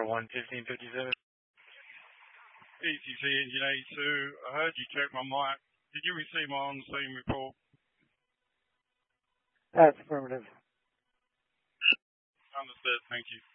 11557. ECC Engine 82, I heard you check my mic. Did you receive my on-scene report? That's affirmative. Understood, thank you.